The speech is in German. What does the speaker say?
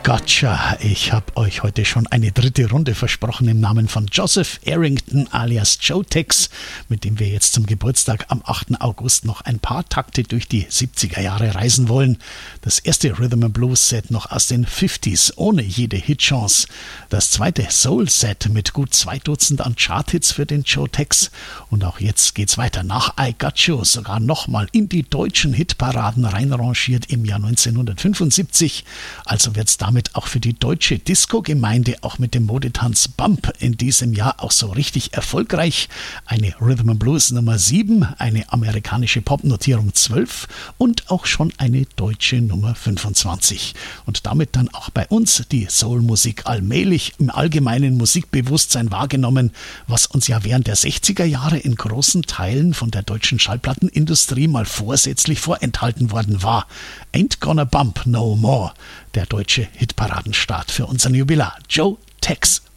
Gotcha. Ich habe euch heute schon eine dritte Runde versprochen im Namen von Joseph Arrington alias Joe Tex, mit dem wir jetzt zum Geburtstag am 8. August noch ein paar Takte durch die 70er Jahre reisen wollen. Das erste Rhythm and Blues Set noch aus den 50s, ohne jede Hitchance. Das zweite Soul Set mit gut 2 Dutzend an Charthits für den Joe Tex. Und auch jetzt geht's weiter nach I Got You, sogar nochmal in die deutschen Hitparaden reinrangiert im Jahr 1975. Also wird's damit auch für die deutsche Disco-Gemeinde auch mit dem Modetanz Bump in diesem Jahr auch so richtig erfolgreich. Eine Rhythm and Blues Nummer 7, eine amerikanische Popnotierung 12 und auch schon eine deutsche Nummer 25. Und damit dann auch bei uns die Soulmusik allmählich im allgemeinen Musikbewusstsein wahrgenommen, was uns ja während der 60er Jahre in großen Teilen von der deutschen Schallplattenindustrie mal vorsätzlich vorenthalten worden war. Ain't Gonna Bump No More, der deutsche Hitparadenstart für unseren Jubilar Joe Tex.